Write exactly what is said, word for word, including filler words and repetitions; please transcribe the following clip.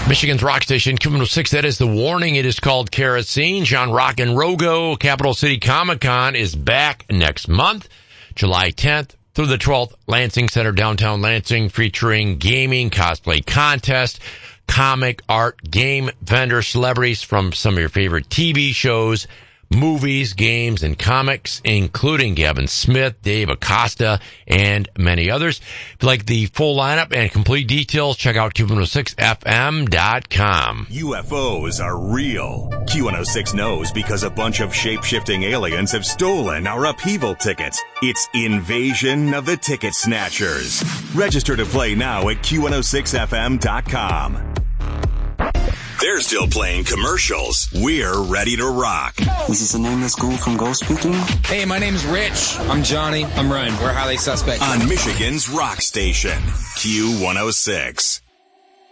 Michigan's rock station, Q one oh six, that is the warning. It is called Kerosene. John Rock and Rogo, Capital City Comic-Con is back next month, July tenth through the twelfth. Lansing Center, downtown Lansing, featuring gaming, cosplay contest, comic, art, game vendor, celebrities from some of your favorite T V shows, movies, games, and comics, including Gavin Smith, Dave Acosta, and many others. If you like the full lineup and complete details, check out Q one oh six F M dot com. U F Os are real. Q one oh six knows because a bunch of shape-shifting aliens have stolen our upheaval tickets. It's Invasion of the Ticket Snatchers. Register to play now at Q one oh six F M dot com. They're still playing commercials. We're ready to rock. This is a nameless ghoul from Ghost speaking. Hey, my name's Rich. I'm Johnny. I'm Ryan. We're highly suspect. On Michigan's rock station, Q one oh six.